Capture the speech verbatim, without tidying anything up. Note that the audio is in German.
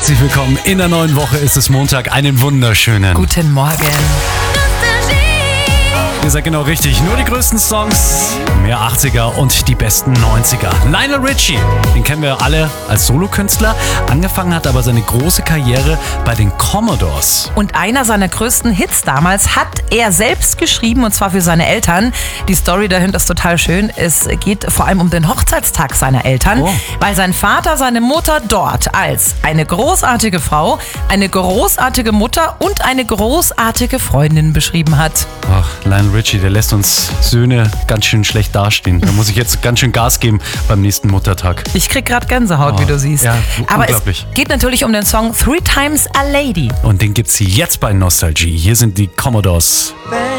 Herzlich willkommen. In der neuen Woche ist es Montag. Einen wunderschönen. Guten Morgen. Ihr seid genau richtig. Nur die größten Songs, mehr achtziger und die besten neunziger. Lionel Richie, den kennen wir alle als Solokünstler. Angefangen hat aber seine große Karriere bei den Commodores. Und einer seiner größten Hits damals hat er selbst geschrieben, und zwar für seine Eltern. Die Story dahinter ist total schön. Es geht vor allem um den Hochzeitstag seiner Eltern, Oh. weil sein Vater seine Mutter dort als eine großartige Frau, eine großartige Mutter und eine großartige Freundin beschrieben hat. Ach, Lionel Richie, der lässt uns Söhne ganz schön schlecht dastehen. Da muss ich jetzt ganz schön Gas geben beim nächsten Muttertag. Ich krieg gerade Gänsehaut, Oh, wie du siehst. ja, Aber es unglaublich. geht natürlich um den Song Three Times a Lady. Und den gibt's jetzt bei Nostalgie. Hier sind die Commodores.